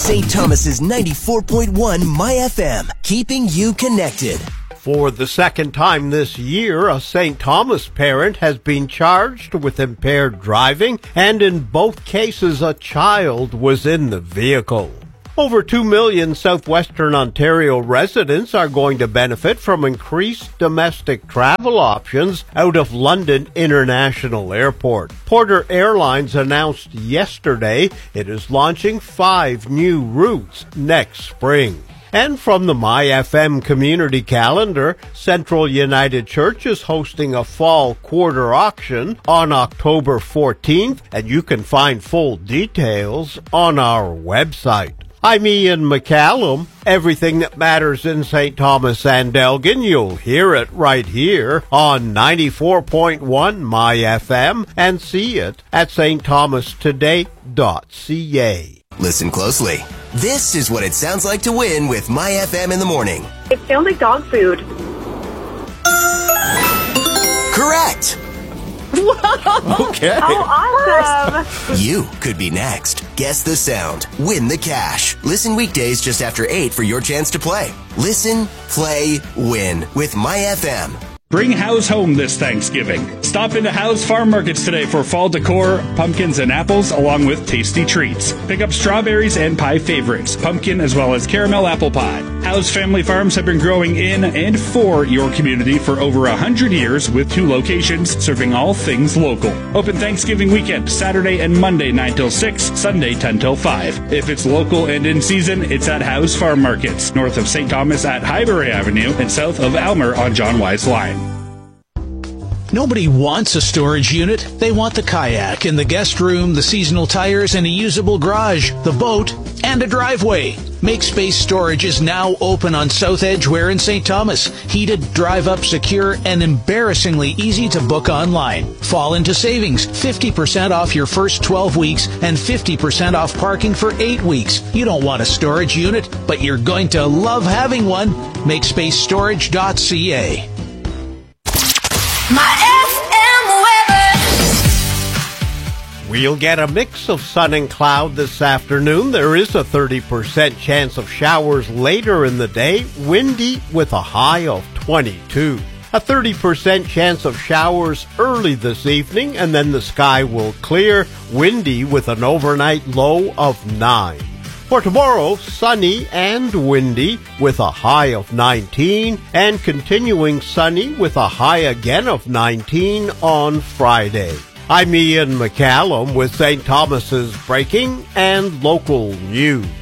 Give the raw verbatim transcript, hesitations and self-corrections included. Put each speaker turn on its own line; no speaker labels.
Saint Thomas's ninety-four point one My F M, keeping you connected.
For the second time this year, a Saint Thomas parent has been charged with impaired driving, and in both cases a child was in the vehicle. Over two million southwestern Ontario residents are going to benefit from increased domestic travel options out of London International Airport. Porter Airlines announced yesterday it is launching five new routes next spring. And from the My F M community calendar, Central United Church is hosting a fall quarter auction on October fourteenth, and you can find full details on our website. I'm Ian McCallum. Everything that matters in Saint Thomas and Elgin, you'll hear it right here on ninety-four point one My F M and see it at s t thomas today dot c a.
Listen closely. This is what it sounds like to win with My F M in the morning.
It sounds like dog food.
Correct.
Whoa!
Okay.
Oh, awesome.
You could be next. Guess the sound. Win the cash. Listen weekdays just after eight for your chance to play. Listen, play, win with My F M.
Bring Howe's home this Thanksgiving. Stop into Howe's Farm Markets today for fall decor, pumpkins and apples, along with tasty treats. Pick up strawberries and pie favorites, pumpkin as well as caramel apple pie. Howe's family farms have been growing in and for your community for over one hundred years with two locations serving all things local. Open Thanksgiving weekend, Saturday and Monday nine till six, Sunday ten till five. If it's local and in season, it's at Howe's Farm Markets, north of Saint Thomas at Highbury Avenue and south of Almer on John Wise Line.
Nobody wants a storage unit. They want the kayak and the guest room, the seasonal tires, and a usable garage, the boat, and a driveway. Make Space Storage is now open on South Edgeware in Saint Thomas. Heated, drive-up, secure, and embarrassingly easy to book online. Fall into savings. fifty percent off your first twelve weeks and fifty percent off parking for eight weeks. You don't want a storage unit, but you're going to love having one. Make space storage dot c a.
My F M weather.
We'll get a mix of sun and cloud this afternoon. There is a thirty percent chance of showers later in the day, windy with a high of twenty-two. A thirty percent chance of showers early this evening, and then the sky will clear, windy with an overnight low of nine. For tomorrow, sunny and windy with a high of nineteen, and continuing sunny with a high again of nineteen on Friday. I'm Ian McCallum with Saint Thomas's breaking and local news.